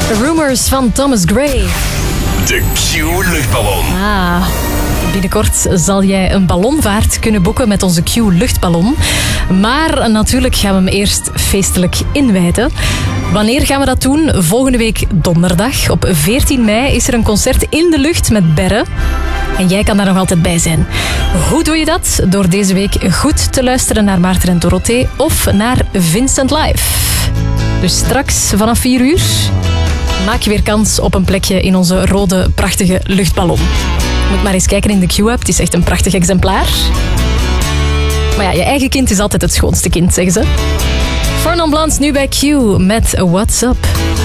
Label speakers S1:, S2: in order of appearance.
S1: Rumors van Thomas Gray.
S2: De Q-luchtballon.
S1: Binnenkort zal jij een ballonvaart kunnen boeken met onze Q-luchtballon. Maar natuurlijk gaan we hem eerst feestelijk inwijden. Wanneer gaan we dat doen? Volgende week donderdag. Op 14 mei is er een concert in de lucht met Berre. En jij kan daar nog altijd bij zijn. Hoe doe je dat? Door deze week goed te luisteren naar Maarten en Dorothee of naar Vincent Live. Dus straks vanaf 4 uur maak je weer kans op een plekje in onze rode prachtige luchtballon. Moet maar eens kijken in de Q-app. Het is echt een prachtig exemplaar. Maar ja, je eigen kind is altijd het schoonste kind, zeggen ze. Fernand Blanc nu bij Q met What's Up.